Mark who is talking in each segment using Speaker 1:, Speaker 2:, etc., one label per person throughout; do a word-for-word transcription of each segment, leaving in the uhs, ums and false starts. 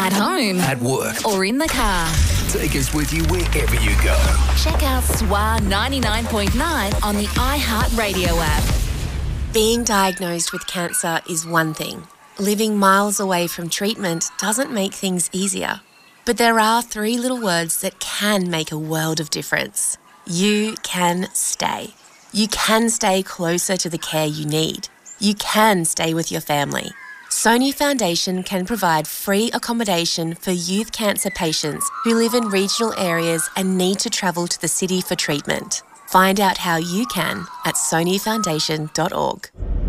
Speaker 1: At home.
Speaker 2: At work.
Speaker 1: Or in the car.
Speaker 2: Take us with you wherever you go.
Speaker 1: Check out S W A ninety-nine point nine on the iHeartRadio app.
Speaker 3: Being diagnosed with cancer is one thing. Living miles away from treatment doesn't make things easier. But there are three little words that can make a world of difference. You can stay. You can stay closer to the care you need. You can stay with your family. Sony Foundation can provide free accommodation for youth cancer patients who live in regional areas and need to travel to the city for treatment. Find out how you can at sony foundation dot org.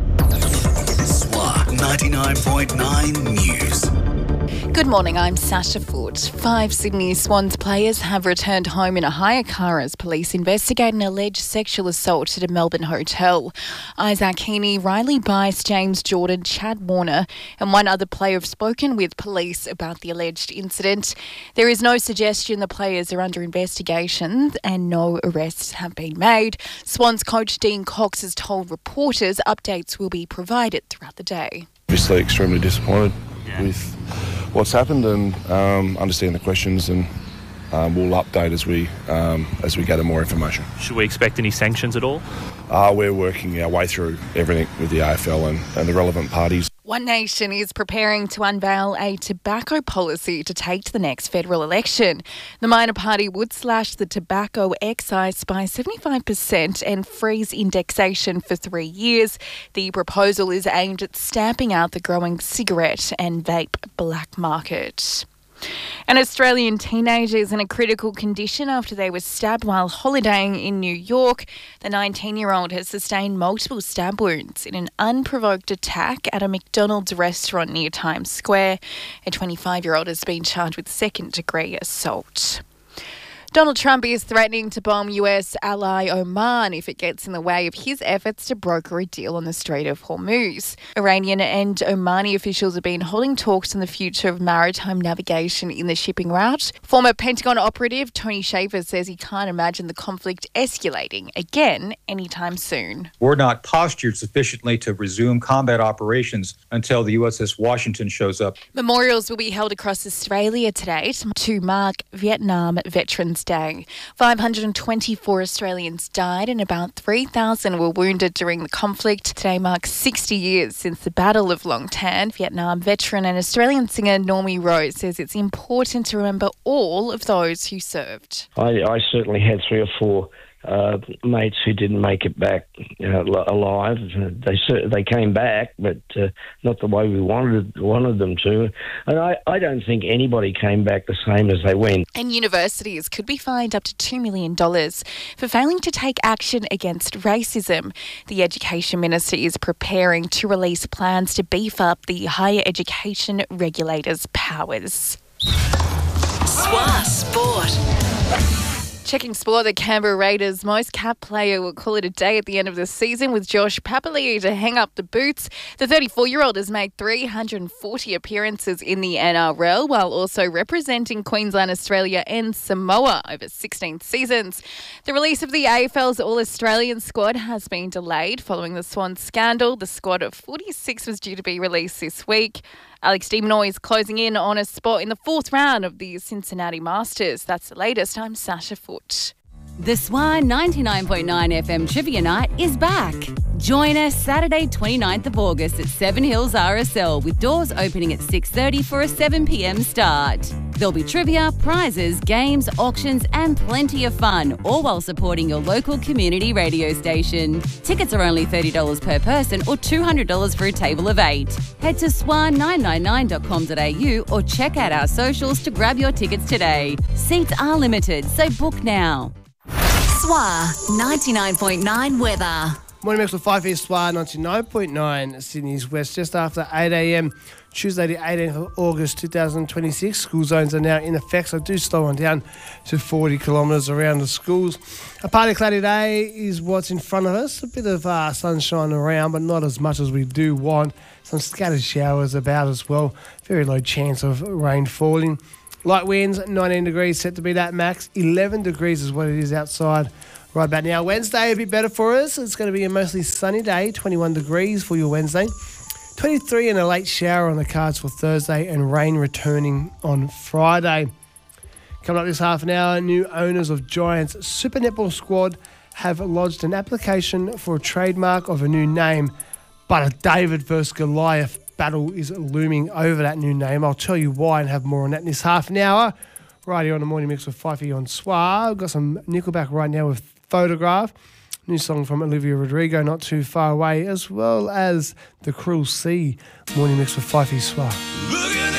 Speaker 2: S W A ninety-nine point nine News.
Speaker 4: Good morning, I'm Sasha Foote. Five Sydney Swans players have returned home in a hire car as police investigate an alleged sexual assault at a Melbourne hotel. Isaac Heaney, Riley Bice, James Jordan, Chad Warner and one other player have spoken with police about the alleged incident. There is no suggestion the players are under investigation and no arrests have been made. Swans coach Dean Cox has told reporters updates will be provided throughout the day.
Speaker 5: Obviously extremely disappointed yeah. with what's happened and um, understand the questions and um, we'll update as we um, as we gather more information.
Speaker 6: Should we expect any sanctions at all?
Speaker 5: Uh, we're working our way through everything with the A F L and, and the relevant parties.
Speaker 4: One Nation is preparing to unveil a tobacco policy to take to the next federal election. The minor party would slash the tobacco excise by seventy-five percent and freeze indexation for three years. The proposal is aimed at stamping out the growing cigarette and vape black market. An Australian teenager is in a critical condition after they were stabbed while holidaying in New York. The nineteen-year-old has sustained multiple stab wounds in an unprovoked attack at a McDonald's restaurant near Times Square. A twenty-five-year-old has been charged with second-degree assault. Donald Trump is threatening to bomb U S ally Oman if it gets in the way of his efforts to broker a deal on the Strait of Hormuz. Iranian and Omani officials have been holding talks on the future of maritime navigation in the shipping route. Former Pentagon operative Tony Shaffer says he can't imagine the conflict escalating again anytime soon.
Speaker 7: We're not postured sufficiently to resume combat operations until the U S S Washington shows up.
Speaker 4: Memorials will be held across Australia today to mark Vietnam Veterans Day. five hundred twenty-four Australians died and about three thousand were wounded during the conflict. Today marks sixty years since the Battle of Long Tan. Vietnam veteran and Australian singer Normie Rose says it's important to remember all of those who served.
Speaker 8: I, I certainly had three or four Uh, mates who didn't make it back uh, alive. They they came back, but uh, not the way we wanted wanted them to. And I, I don't think anybody came back the same as they went.
Speaker 4: And universities could be fined up to two million dollars for failing to take action against racism. The Education Minister is preparing to release plans to beef up the higher education regulators' powers.
Speaker 1: S W A Sport.
Speaker 4: Checking sport, the Canberra Raiders' most capped player will call it a day at the end of the season with Josh Papali'i to hang up the boots. The thirty-four-year-old has made three hundred forty appearances in the N R L while also representing Queensland, Australia and Samoa over sixteen seasons. The release of the A F L's All-Australian squad has been delayed following the Swans scandal. The squad of forty-six was due to be released this week. Alex de Minaur is closing in on a spot in the fourth round of the Cincinnati Masters. That's the latest. I'm Sasha Foote.
Speaker 9: The S W A ninety-nine point nine F M Trivia Night is back. Join us Saturday twenty-ninth of August at Seven Hills R S L with doors opening at six thirty for a seven p.m. start. There'll be trivia, prizes, games, auctions and plenty of fun, all while supporting your local community radio station. Tickets are only thirty dollars per person or two hundred dollars for a table of eight. Head to S W A nine nine nine dot com dot a u or check out our socials to grab your tickets today. Seats are limited, so book now.
Speaker 1: S W A ninety-nine point nine weather.
Speaker 10: Morning, Max with five here, S W A ninety-nine point nine, Sydney's West, just after eight a.m. Tuesday the eighteenth of August two thousand twenty-six. School zones are now in effect, so do slow on down to forty kilometres around the schools. A partly cloudy day is what's in front of us. A bit of uh, sunshine around, but not as much as we do want. Some scattered showers about as well. Very low chance of rain falling. Light winds, nineteen degrees, set to be that max. eleven degrees is what it is outside right about now. Wednesday a bit better for us. It's going to be a mostly sunny day, twenty-one degrees for your Wednesday. twenty-three and a late shower on the cards for Thursday and rain returning on Friday. Coming up this half an hour, new owners of Giants Super Netball squad have lodged an application for a trademark of a new name, but a David versus Goliath battle is looming over that new name. I'll tell you why and have more on that in this half an hour. Right here on the Morning Mix with Fifey on S W A. I've got some Nickelback right now with Photograph. New song from Olivia Rodrigo, Not Too Far Away, as well as The Cruel Sea. Morning Mix with Fifey S W A.